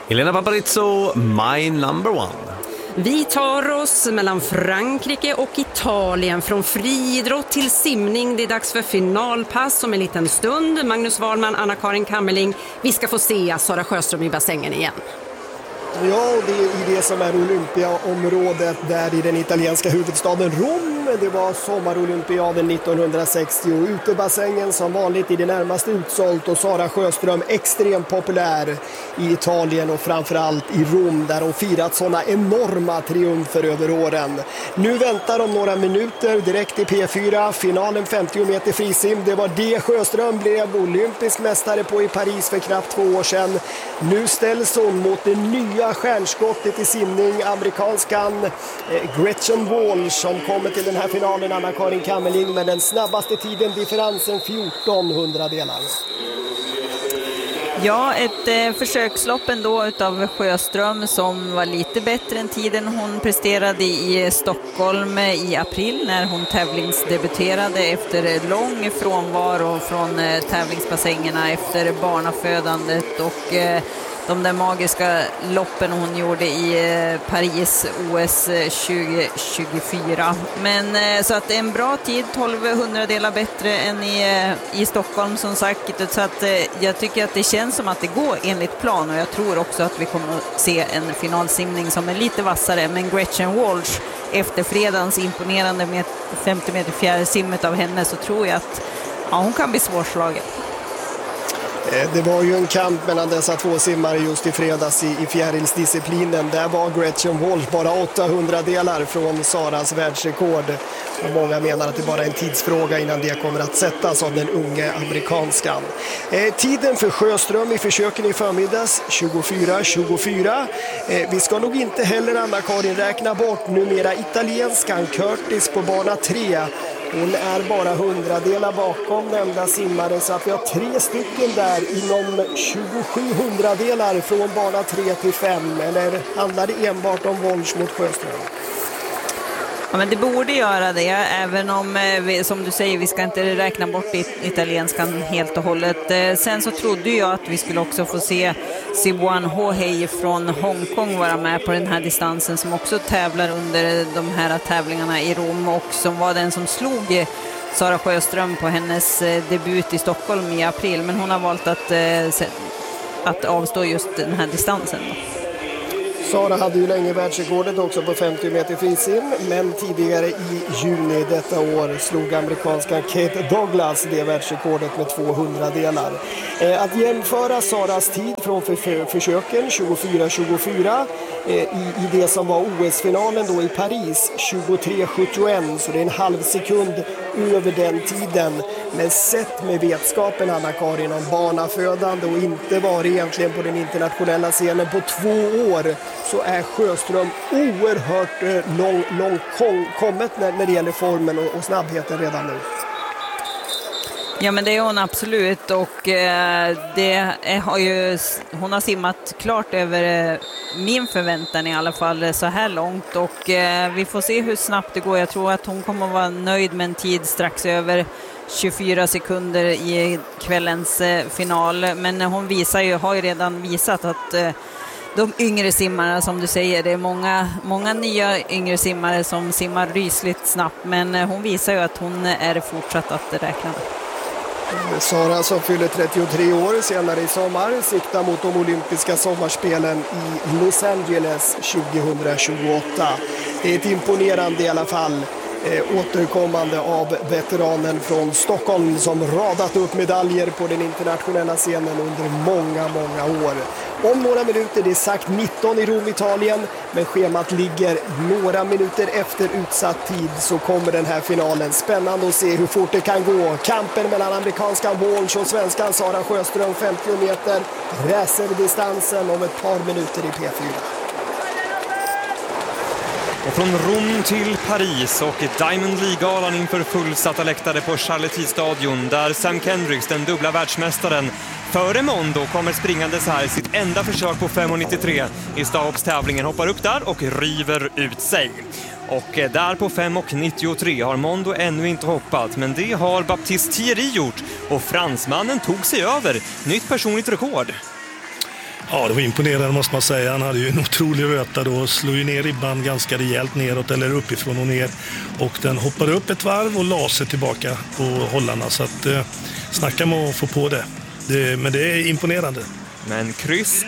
Elena Paparizou, My Number One. Vi tar oss mellan Frankrike och Italien, från friidrott till simning. Det är dags för finalpass om en liten stund. Magnus Wahlman, Anna-Karin Kammerling. Vi ska få se Sara Sjöström i bassängen igen. Ja, det är i det som är Olympiaområdet där i den italienska huvudstaden Rom. Det var sommarolympiaden 1960 och utebassängen som vanligt i det närmaste utsålt och Sara Sjöström extremt populär i Italien och framförallt i Rom där hon firat sådana enorma triumfer över åren. Nu väntar de några minuter direkt i P4, finalen 50 meter frisim. Det var det Sjöström blev olympisk mästare på i Paris för knappt 2 år sedan. Nu ställs hon mot det nya stjärnskottet i simning, amerikanskan Gretchen Walsh som kommer till den här finalen, Anna-Karin Kammerling, med den snabbaste tiden, differensen 1400 delar. Ja, ett försökslopp ändå utav Sjöström som var lite bättre än tiden hon presterade i Stockholm i april när hon tävlingsdebuterade efter lång frånvaro från tävlingsbassängerna efter barnafödandet och de där magiska loppen hon gjorde i Paris OS 2024. Men så att en bra tid, 1200 delar bättre än i Stockholm som sagt. Så att jag tycker att det känns som att det går enligt plan och jag tror också att vi kommer att se en finalsimning som är lite vassare. Men Gretchen Walsh efter fredagens imponerande med 50 meter fjärrsimmet av henne så tror jag att hon kan bli svårslagen. Det var ju en kamp mellan dessa två simmare just i fredags i fjärilsdisciplinen. Där var Gretchen Walsh bara 800 delar från Saras världsrekord. Och många menar att det bara är en tidsfråga innan det kommer att sättas av den unge amerikanskan. Tiden för Sjöström i försöken i förmiddags 24:24. Vi ska nog inte heller, Anna-Karin, räkna bort numera italienskan Curtis på bana 3. Hon är bara 100 delar bakom nämnda simmare så att vi har 3 stycken där inom 2700 delar från bana 3 till 5. Eller handlar det enbart om Walsh mot Sjöström? Ja, men det borde göra det, även om som du säger, vi ska inte räkna bort italienskan helt och hållet. Sen så trodde jag att vi skulle också få se Sibuan Hohei från Hongkong vara med på den här distansen som också tävlar under de här tävlingarna i Rom och som var den som slog Sara Sjöström på hennes debut i Stockholm i april. Men hon har valt att avstå just den här distansen då. Sara hade ju länge världsrekordet också på 50 meter frisim, men tidigare i juni detta år slog amerikanska Kate Douglas det världsrekordet med 200 delar. Att jämföra Saras tid från försöken 24:24 i det som var OS-finalen då i Paris 23:71, så det är en halv sekund över den tiden. Men sett med vetskapen, Anna-Karin, om barnafödande och inte var egentligen på den internationella scenen på 2 år, så är Sjöström oerhört långt kommet när det gäller formen och snabbheten redan nu. Ja, men det är hon absolut och hon har simmat klart över min förväntan i alla fall så här långt och vi får se hur snabbt det går. Jag tror att hon kommer att vara nöjd med en tid strax över 24 sekunder i kvällens final, men hon har ju redan visat att de yngre simmarna, som du säger, det är många nya yngre simmare som simmar rysligt snabbt, men hon visar ju att hon är fortsatt att räkna. Sara som fyller 33 år senare i sommar siktar mot de olympiska sommarspelen i Los Angeles 2028. Det är ett imponerande i alla fall återkommande av veteranen från Stockholm som radat upp medaljer på den internationella scenen under många år. Om några minuter, det är sagt 19 i Rom, Italien, men schemat ligger några minuter efter utsatt tid, så kommer den här finalen. Spännande att se hur fort det kan gå. Kampen mellan amerikanska Walsh och svenskan Sara Sjöström, 50 meter, racerdistansen om ett par minuter i P4. Och från Rom till Paris och Diamond League-galan inför fullsatta läktare på Charletier-stadion där Sam Kendricks, den dubbla världsmästaren, före Mondo kommer springande så här sitt enda försök på 5,93 i stavhoppstävlingen, hoppar upp där och river ut sig. Och där på 5,93 har Mondo ännu inte hoppat, men det har Baptiste Thierry gjort och fransmannen tog sig över. Nytt personligt rekord. Ja, det var imponerande måste man säga. Han hade ju en otrolig röta då, slog ju ner ribban ganska rejält neråt eller uppifrån och ner. Och den hoppade upp ett varv och la sig tillbaka på hållarna. Så att snacka med att få på det. Men det är imponerande. Men kryss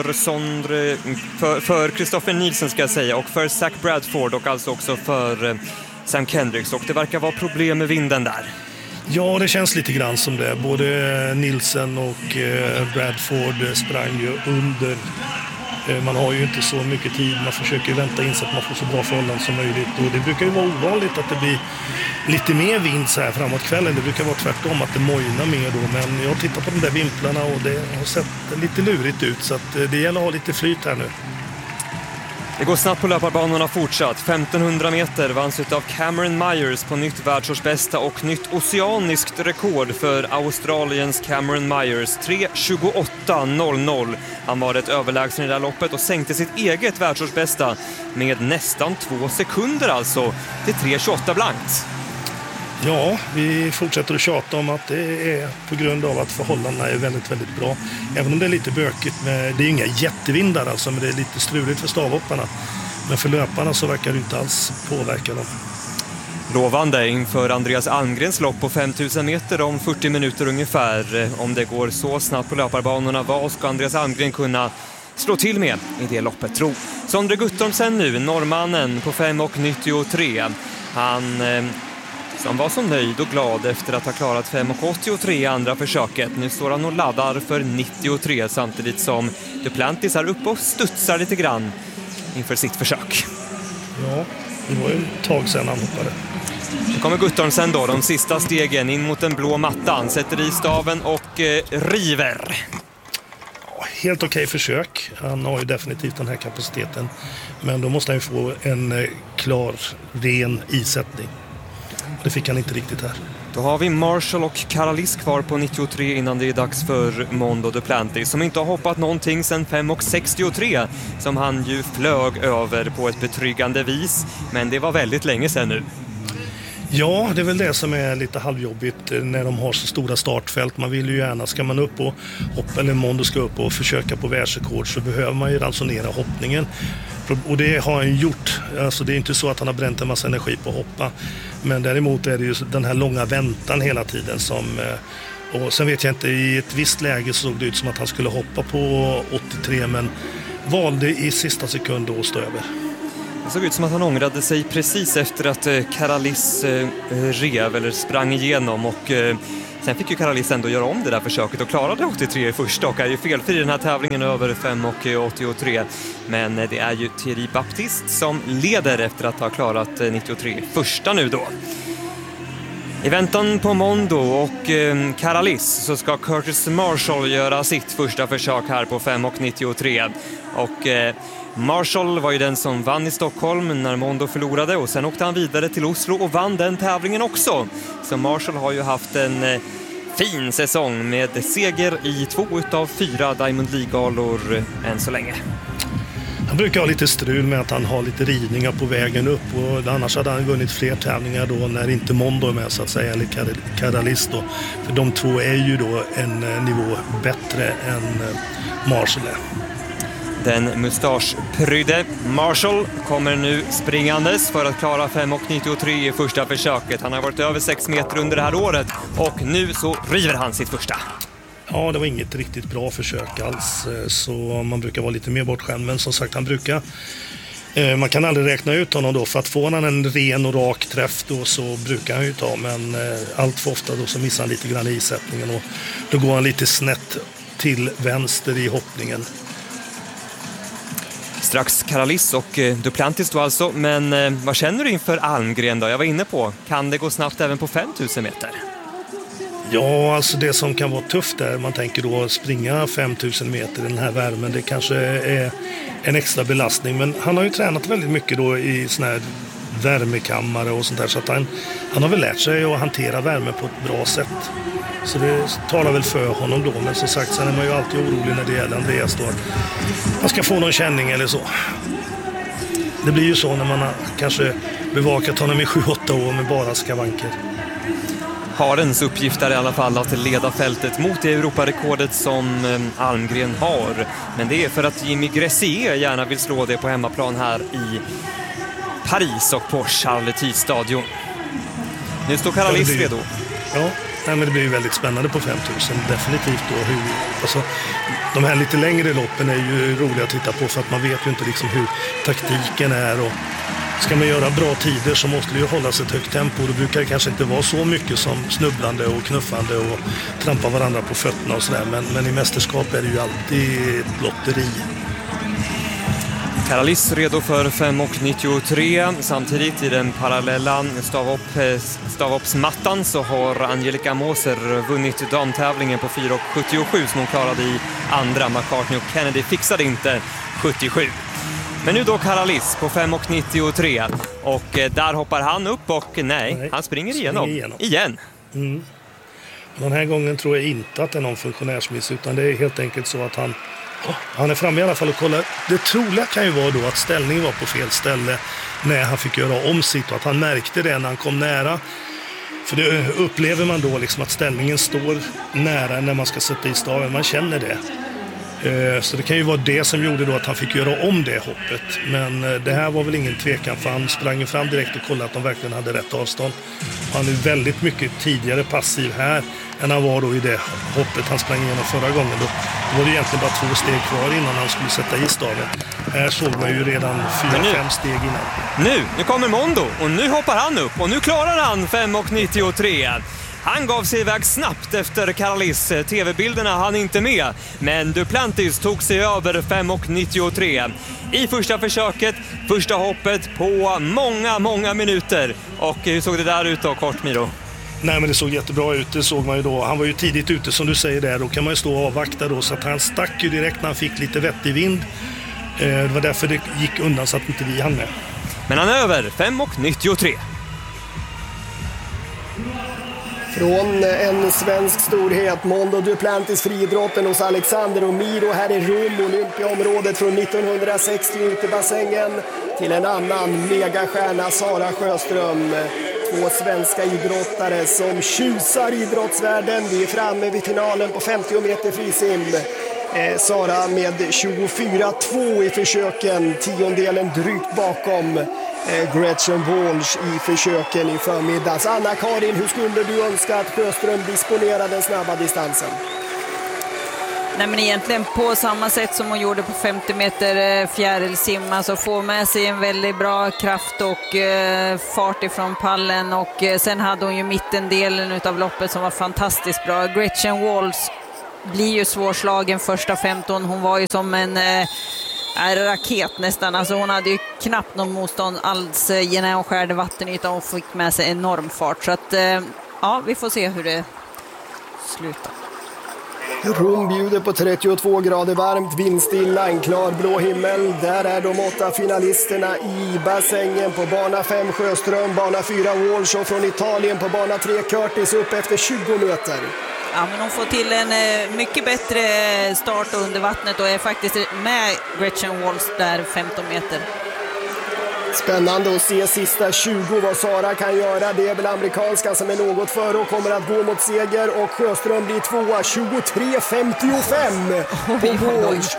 för Christopher Nielsen ska jag säga, och för Zach Bradford och alltså också för Sam Kendricks. Och det verkar vara problem med vinden där. Ja, det känns lite grann som det. Både Nielsen och Bradford sprang ju under. Man har ju inte så mycket tid. Man försöker vänta in så att man får så bra förhållanden som möjligt. Och det brukar ju vara ovanligt att det blir lite mer vind så här framåt kvällen. Det brukar vara tvärtom att det mojnar mer då. Men jag tittar på de där vimplarna och det har sett lite lurigt ut. Så att det gäller att ha lite flyt här nu. Det går snabbt på löparbanorna fortsatt. 1500 meter vanns av Cameron Myers på nytt världsårsbästa och nytt oceaniskt rekord för Australiens Cameron Myers. 3:28.00. Han var ett överlägsen i det här loppet och sänkte sitt eget världsårsbästa med nästan 2 sekunder alltså till 3:28 blankt. Ja, vi fortsätter att tjata om att det är på grund av att förhållandena är väldigt, väldigt bra. Även om det är lite bökigt. Det är ju inga jättevindar alltså, men det är lite struligt för stavhopparna. Men för löparna så verkar det inte alls påverka dem. Lovande inför Andreas Almgrens lopp på 5000 meter om 40 minuter ungefär. Om det går så snabbt på löparbanorna, vad ska Andreas Almgren kunna slå till med i det loppet, tro? Sondre Guttormsen nu, norrmannen på 5:93. Han som var så nöjd och glad efter att ha klarat 5:83 i andra försöket. Nu står han och laddar för 93 samtidigt som Duplantis är uppe och studsar lite grann inför sitt försök. Ja, det var ju ett tag sedan han hoppade. Nu kommer Guttormsen då, de sista stegen in mot den blå mattan. Sätter i staven och river. Helt okej försök. Han har ju definitivt den här kapaciteten. Men då måste han ju få en klar, ren isättning. Det fick han inte riktigt här. Då har vi Marshall och Karalis kvar på 93 innan det är dags för Mondo Duplantis som inte har hoppat någonting sedan 5:63 som han ju flög över på ett betryggande vis. Men det var väldigt länge sedan nu. Ja, det är väl det som är lite halvjobbigt när de har så stora startfält. Man vill ju gärna, ska man upp och hoppa, eller Mondo ska upp och försöka på världsrekord, så behöver man ju ransonera hoppningen. Och det har han gjort. Alltså det är inte så att han har bränt en massa energi på att hoppa. Men däremot är det ju den här långa väntan hela tiden som... Och sen vet jag inte, i ett visst läge så såg det ut som att han skulle hoppa på 83 men valde i sista sekund att stå över. Det såg ut som att han ångrade sig precis efter att Karalis rev eller sprang igenom och sen fick ju Karalis ändå göra om det där försöket och klarade 83 i första och är ju felfri i den här tävlingen över 5:83. Men det är ju Thierry Baptiste som leder efter att ha klarat 93 första nu då. I väntan på Mondo och Karalis så ska Curtis Marshall göra sitt första försök här på 5:93 och Marshall var ju den som vann i Stockholm när Mondo förlorade och sen åkte han vidare till Oslo och vann den tävlingen också. Så Marshall har ju haft en fin säsong med seger i 2 av 4 Diamond League-galor än så länge. Han brukar ha lite strul med att han har lite ridningar på vägen upp och annars hade han vunnit fler tävlingar då när inte Mondo är med så att säga, eller Karalis då. För de två är ju då en nivå bättre än Marshall är. Den mustaschprydde Marshall kommer nu springandes för att klara 5:93 i första försöket. Han har varit över 6 meter under det här året och nu så river han sitt första. Ja, det var inget riktigt bra försök alls, så man brukar vara lite mer bortskämd. Men som sagt, han brukar... Man kan aldrig räkna ut honom då, för att få han en ren och rak träff då så brukar han ju ta. Men allt för ofta då så missar han lite grann i isättningen och då går han lite snett till vänster i hoppningen. Strax Karalis och Duplantis då alltså, men vad känner du inför Almgren då? Jag var inne på, kan det gå snabbt även på 5000 meter? Ja, alltså det som kan vara tufft där, man tänker då springa 5000 meter i den här värmen, det kanske är en extra belastning, men han har ju tränat väldigt mycket då i sån här värmekammare och sånt där, så att han har väl lärt sig att hantera värme på ett bra sätt. Så det talar väl för honom då, men som sagt sen är man ju alltid orolig när det gäller Andreas då. Man ska få någon känning eller så. Det blir ju så när man har kanske bevakat honom i 7-8 år med bara skavanker. Harens uppgift är i alla fall att leda fältet mot det Europarekordet som Almgren har. Men det är för att Jimmy Gressier gärna vill slå det på hemmaplan här i Paris och på Charles-Tide-stadion. Nu står Caralis redo. Ja, men det blir ju väldigt spännande på 5000. Definitivt då. Alltså, de här lite längre loppen är ju roliga att titta på för att man vet ju inte liksom hur taktiken är. Och ska man göra bra tider så måste det ju hållas ett högt tempo. Då brukar det kanske inte vara så mycket som snubblande och knuffande och trampa varandra på fötterna och sådär. Men i mästerskap är det ju alltid ett lotteri. Caralis redo för 5,93. Samtidigt i den parallella stavhoppsmattan så har Angelica Moser vunnit damtävlingen på 4,77 som hon klarade i andra. McCartney och Kennedy fixade inte 77. Men nu då Caralis på 5,93 och där hoppar han upp och nej, han springer igenom. Igen. Mm. Den här gången tror jag inte att det är någon funktionärsmiss utan det är helt enkelt så att han är framme i alla fall och kollar. Det troliga kan ju vara då att ställningen var på fel ställe när han fick göra om sitt och att han märkte det när han kom nära. För det upplever man då liksom att ställningen står nära när man ska sätta i staven. Man känner det. Så det kan ju vara det som gjorde då att han fick göra om det hoppet. Men det här var väl ingen tvekan för han sprang fram direkt och kollade att de verkligen hade rätt avstånd. Han är väldigt mycket tidigare passiv här än han var då i det hoppet han sprang igenom förra gången. Då var det egentligen bara 2 steg kvar innan han skulle sätta i staven. Här såg man ju redan 4-5 steg innan. Nu kommer Mondo och nu hoppar han upp och nu klarar han 5,93. Han gav sig iväg snabbt efter Caralis. TV-bilderna hann inte med. Men Duplantis tog sig över 5,93 i första försöket, första hoppet på många minuter. Och hur såg det där ut då, kort Miro? Nej, men det såg jättebra ut, det såg man ju då. Han var ju tidigt ute som du säger där. Då kan man ju stå och avvakta då. Så att han stack ju direkt när han fick lite vettig vind. Det var därför det gick undan så att inte vi hann med. Men han är över 5,93. Från en svensk storhet, Mondo Duplantis, friidrotten hos Alexander och Miro här i Rom, Olympiaområdet från 1960 ute i bassängen, till en annan megastjärna, Sara Sjöström. 2 svenska idrottare som tjusar idrottsvärlden. Vi är framme vid finalen på 50 meter frisim. Sara med 24,2 i försöken, 10-delen drygt bakom Gretchen Walsh i försöken i förmiddags. Anna-Karin, hur skulle du önska att Sjöström disponerar den snabba distansen? Nej, men egentligen på samma sätt som hon gjorde på 50 meter fjärilsimma, så får med sig en väldigt bra kraft och fart ifrån pallen, och sen hade hon ju mittendelen av loppet som var fantastiskt bra. Gretchen Walsh blir ju svårslagen första 15. Hon var ju som en raket nästan. Alltså hon hade ju knappt någon motstånd alls när hon skärde vattenytan och fick med sig enorm fart. Så att ja, vi får se hur det slutar. Rom bjuder på 32 grader varmt, vindstilla, en klar blå himmel. Där är de 8 finalisterna i bassängen. På bana 5 Sjöström, bana 4 Walsh och från Italien på bana 3 Curtis upp efter 20 meter. Ja, men hon får till en mycket bättre start under vattnet och är faktiskt med Gretchen Walsh där 15 meter. Spännande att se sista 20 vad Sara kan göra. Det är väl amerikanska som är något före och kommer att gå mot seger. Och Sjöström blir 2:a, 23.55 på Walsh.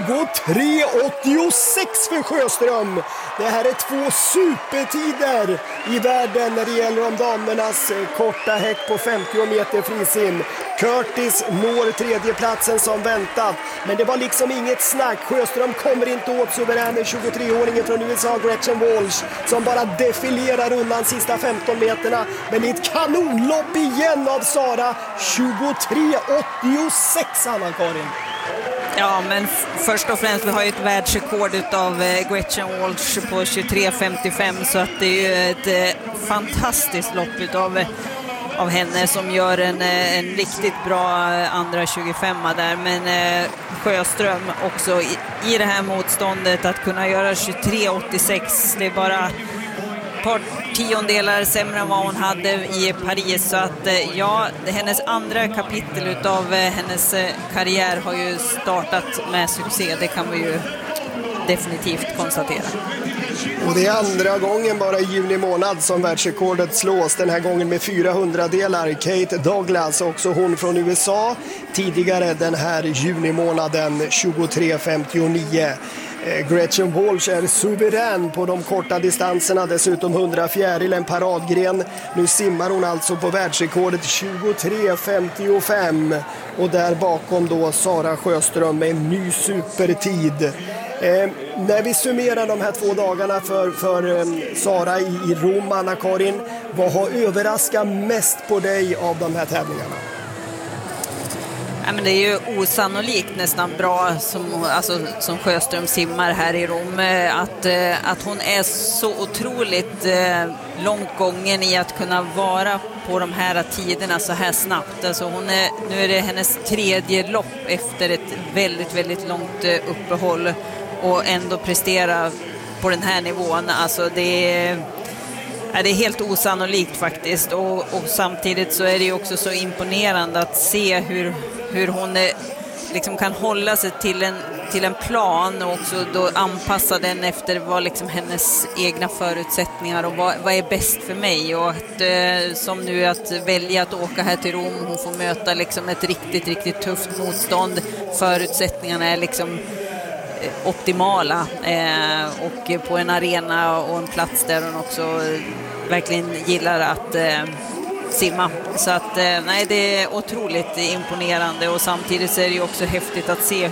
23.86 för Sjöström. Det här är 2 supertider i världen när det gäller om damernas korta häck på 50 meter frisim. Curtis når 3:e platsen som väntat. Men det var liksom inget snack. Sjöström kommer inte åt suveränen 23-åringen från USA, Gretchen Walsh, som bara defilerar undan sista 15 meterna. Men i ett kanonlopp igen av Sara. 23.86, Anna-Karin. Ja, men först och främst, vi har ju ett världsrekord av Gretchen Walsh på 23.55, så att det är ju ett fantastiskt lopp av henne som gör en riktigt bra andra 25 där. Men Sjöström också i det här motståndet att kunna göra 23.86, det är bara ett par tiondelar sämre än vad hon hade i Paris. Så att ja, hennes andra kapitel utav hennes karriär har ju startat med succé, det kan vi ju definitivt konstatera. Och det är andra gången bara i juni månad som världsrekordet slås, den här gången med 400-delar. Kate Douglas, också hon från USA, tidigare den här junimånaden 23.59. Gretchen Walsh är suverän på de korta distanserna, dessutom 100 fjäril, en paradgren. Nu simmar hon alltså på världsrekordet 23.55 och där bakom då Sara Sjöström med en ny supertid. När vi summerar de här 2 dagarna för Sara i Rom, Anna-Karin, vad har överraskat mest på dig av de här tävlingarna? Ja, men det är ju osannolikt nästan bra som Sjöström simmar här i Rom, att hon är så otroligt långt gången i att kunna vara på de här tiderna så här snabbt. Alltså nu är det hennes 3:e lopp efter ett väldigt, väldigt långt uppehåll och ändå prestera på den här nivån. Alltså det är helt osannolikt faktiskt, och samtidigt så är det ju också så imponerande att se hur hon liksom kan hålla sig till en plan och också då anpassa den efter vad liksom hennes egna förutsättningar och vad är bäst för mig, och att som nu att välja att åka här till Rom, hon får möta liksom ett riktigt, riktigt tufft motstånd. Förutsättningarna är liksom optimala och på en arena och en plats där hon också verkligen gillar att simma. Så att nej, det är otroligt imponerande, och samtidigt så är det ju också häftigt att se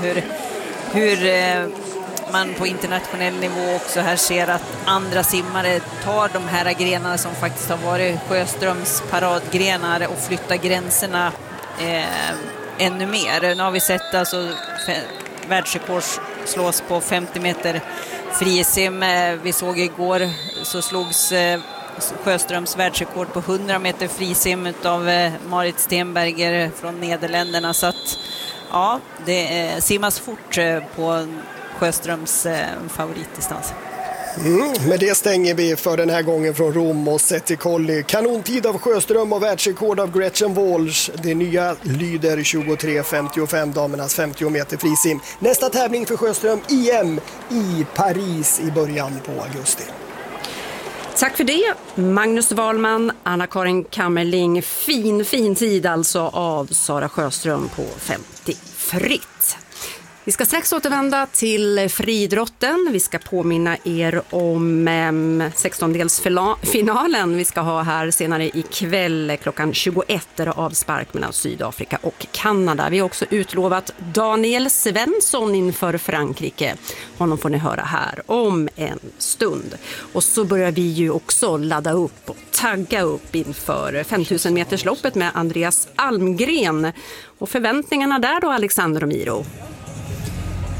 hur man på internationell nivå också här ser att andra simmare tar de här grenarna som faktiskt har varit Sjöströms paradgrenar och flyttar gränserna ännu mer. Nu har vi sett alltså världsrekord slås på 50 meter frisim. Vi såg igår så slogs Sjöströms världsrekord på 100 meter frisim av Marit Stenberger från Nederländerna. Så att ja, det simmas fort på Sjöströms favoritdistans. Med det stänger vi för den här gången från Rom och Setti Colli. Kanontid av Sjöström och världsrekord av Gretchen Walsh. Det nya lyder 23.55, damernas 50 meter frisim. Nästa tävling för Sjöström, EM i Paris i början på augusti. Tack för det, Magnus Wahlman, Anna-Karin Kammerling. Fin tid alltså av Sara Sjöström på 50 fritt. Vi ska strax återvända till friidrotten. Vi ska påminna er om 16-delsfinalen vi ska ha här senare ikväll klockan 21 avspark mellan Sydafrika och Kanada. Vi har också utlovat Daniel Svensson inför Frankrike. Honom får ni höra här om en stund. Och så börjar vi ju också ladda upp och tagga upp inför 5000 metersloppet med Andreas Almgren. Och förväntningarna där då, Alexander och Miro?